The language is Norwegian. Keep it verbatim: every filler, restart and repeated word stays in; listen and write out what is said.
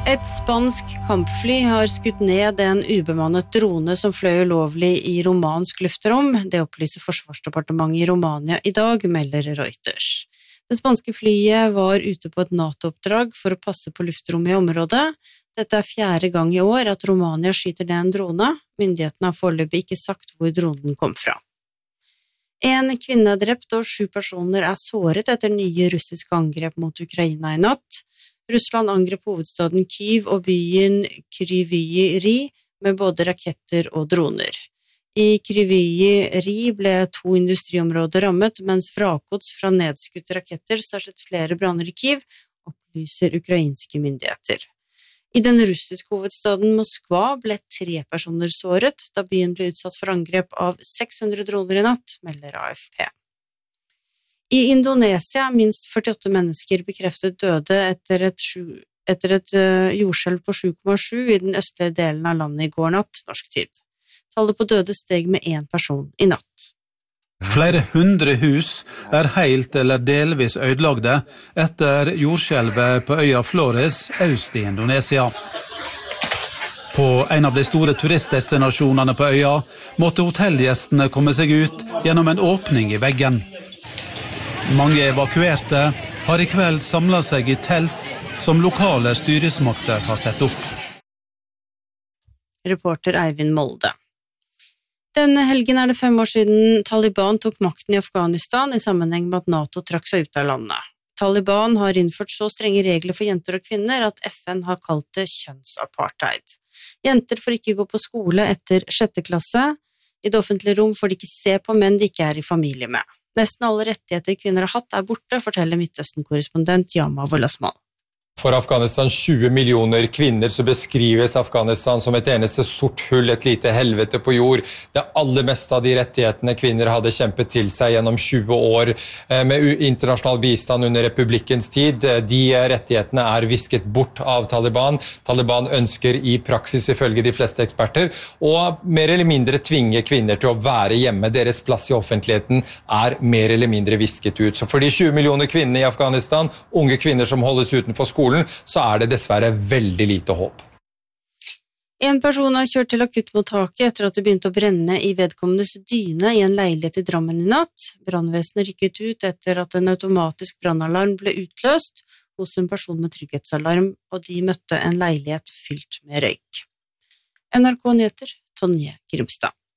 Et spansk kampfly har skutt ned en ubemannet drone som fløy ulovlig i romansk luftrom. Det opplyser Forsvarsdepartementet i Romania i dag, melder Reuters. Det spanske flyet var ute på et NATO-oppdrag for å passe på luftrommet i området. Dette er fjerde gang i år at Romania skyter ned en drone. Myndighetene har foreløpig ikke sagt hvor dronen kom fra. En kvinne er drept og sju personer er såret etter nye russiske angrep mot Ukraina i natt. Russland angrep hovedstaden Kyiv og byen Kryvyi Rih med både raketter og droner. I Kryvyi Rih ble to industriområder rammet, mens vrakgods fra nedskutte raketter startet flere branner i Kyiv, opplyser ukrainske myndigheter. I den russiske hovedstaden Moskva ble tre personer såret, da byen ble utsatt for angrep av seks hundre droner i natt, melder A F P. I Indonesia er minst førtiåtte mennesker bekreftet døde etter et, sju, etter et uh, jordskjelv på sju komma sju i den østlige delen av landet i går natt, norsk tid. Tallet på døde steg med én person i natt. Flere hundre hus er helt eller delvis ødelagte etter jordskjelvet på øya Flores, øst i Indonesia. På en av de store turistdestinasjonene på øya måtte hotellgjestene komme seg ut gjennom en åpning i veggen. Mange evakuerte har i kveld samlet seg i telt som lokale styresmakter har sett opp. Reporter Eivind Molde. Denne helgen er det fem år siden Taliban tok makten i Afghanistan i sammenheng med at NATO trakk seg ut av landet. Taliban har innført så strenge regler for jenter og kvinner at F N har kalt det kjønnsapartheid. Jenter får ikke gå på skole etter sjette klasse. I det offentlige rom får de ikke se på menn de ikke er i familie med. Nesten alle rettigheter kvinner har hatt er borte, forteller Midtøsten-korrespondent Yama Wolasmal. For Afghanistan tjue millioner kvinner så beskrives Afghanistan som et eneste sort hull, et lite helvete på jord. Det aller meste av de rettighetene kvinner hadde kjempet til seg gjennom tjue år med internasjonal bistand under republikkens tid. De rettighetene er visket bort av Taliban. Taliban ønsker i praksis, ifølge de fleste eksperter, å mer eller mindre tvinge kvinner til å være hjemme. Deres plass i offentligheten er mer eller mindre visket ut. Så for de tjue millioner kvinnene i Afghanistan, unge kvinner som holdes utenfor skolen, så er det dessverre veldig lite håp. En person har kjørt til akuttmottaket etter at det begynte å brenne i vedkommendes dyne i en leilighet i Drammen i natt. Brannvesenet rykket ut etter at en automatisk brannalarm ble utløst hos en person med trygghetsalarm, og de møtte en leilighet fylt med røyk. N R K Nyheter, Tonje Grimstad.